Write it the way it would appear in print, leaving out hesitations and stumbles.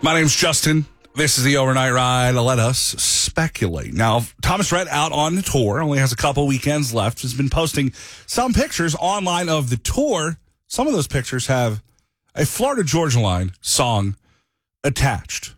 My name's Justin. This is the Overnight Ride. Let us speculate. Now, Thomas Rhett out on the tour, only has a couple weekends left, has been posting some pictures online of the tour. Some of those pictures have a Florida Georgia Line song attached.